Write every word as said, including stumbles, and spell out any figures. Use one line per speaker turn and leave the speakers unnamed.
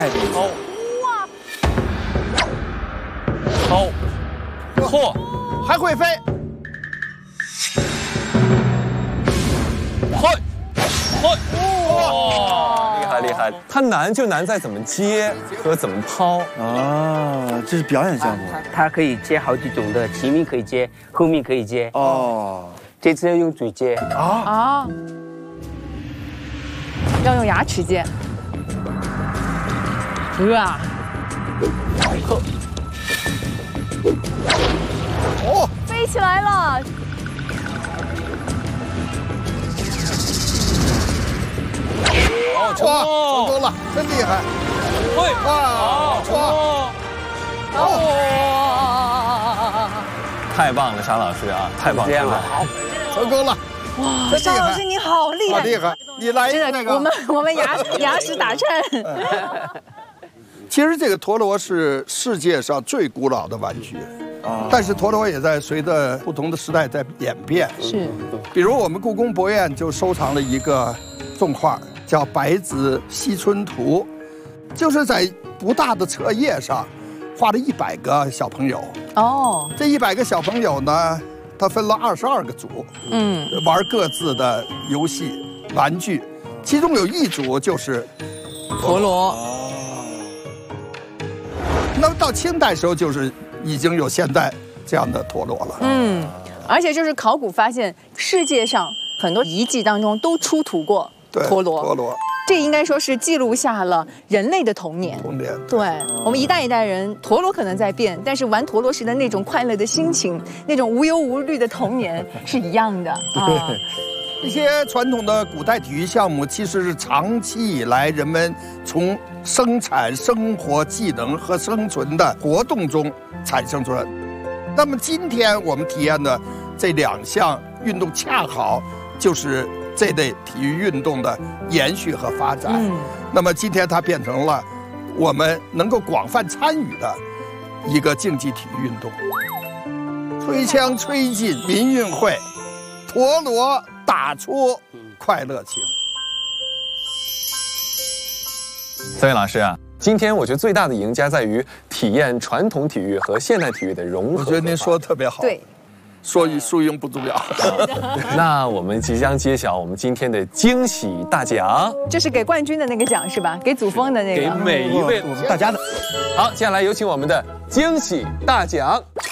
抛，抛，错，
还会飞，
会，会，哇，厉害厉害！它难就难在怎么接和怎么抛
啊，这是表演项目。
它可以接好几种的，前面可以接，后面可以接。哦，这次要用嘴接
啊啊，要用牙齿接。啊！哦，飞起来了！
哦，成功，
成功了，真厉害！
会
哇，
成功！哦，太棒了，沙老师啊，太棒了！
这样了，
好，成功了！
哇，沙老师你好厉害！
好厉害！你来那个，
我们我们牙牙齿打颤。
其实这个陀螺是世界上最古老的玩具，啊，但是陀螺也在随着不同的时代在演变。
是，
比如我们故宫博物院就收藏了一个重画，叫《白子惜春图》，就是在不大的册页上画了一百个小朋友。哦，这一百个小朋友呢，他分了二十二个组，嗯，玩各自的游戏玩具，其中有一组就是
陀螺。
那么到清代时候，就是已经有现在这样的陀螺了。
嗯，而且就是考古发现，世界上很多遗迹当中都出土过陀螺。
陀螺，
这应该说是记录下了人类的童年。
童年，
对我们一代一代人，陀螺可能在变，但是玩陀螺时的那种快乐的心情，那种无忧无虑的童年是一样的啊。
一些传统的古代体育项目，其实是长期以来人们从生产、生活技能和生存的活动中产生出来。那么今天我们体验的这两项运动，恰好就是这类体育运动的延续和发展。嗯，那么今天它变成了我们能够广泛参与的一个竞技体育运动。吹枪吹进民运会，陀螺打出快乐情。
三位老师啊，今天我觉得最大的赢家在于体验传统体育和现代体育的融合。
我觉得您说的特别好。
对，
说与输赢不重要。
那我们即将揭晓我们今天的惊喜大奖，
这是给冠军的那个奖是吧？给祖峰的那个。
给每一位我们大家的。好，接下来有请我们的惊喜大奖。